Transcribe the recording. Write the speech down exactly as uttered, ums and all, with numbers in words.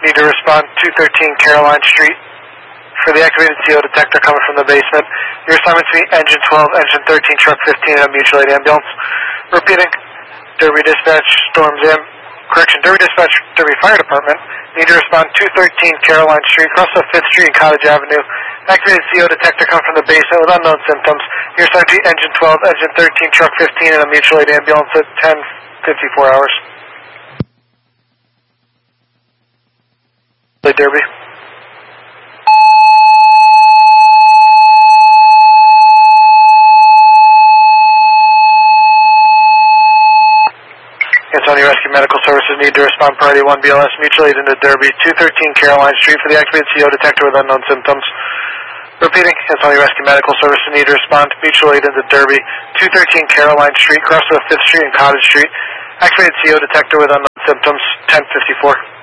Need to respond two thirteen Caroline Street for the activated C O detector coming from the basement. Your assignment to be engine twelve, engine thirteen, truck fifteen, and a mutual aid ambulance. Repeating, Derby Dispatch, Storms Am, correction, Derby Dispatch, Derby Fire Department. Need to respond two thirteen Caroline Street, across the fifth Street and Cottage Avenue. Activated C O detector coming from the basement with unknown symptoms. Your assignment to be engine twelve, engine thirteen, truck fifteen, and a mutual aid ambulance at ten fifty-four hours. Derby. Antonio Rescue Medical Services need to respond priority one B L S mutual aid into Derby, two thirteen Caroline Street for the activated C O detector with unknown symptoms. Repeating, Antonio Rescue Medical Services need to respond mutual aid into Derby, two thirteen Caroline Street, across the fifth Street and Cottage Street. Activated C O detector with unknown symptoms, ten fifty-four.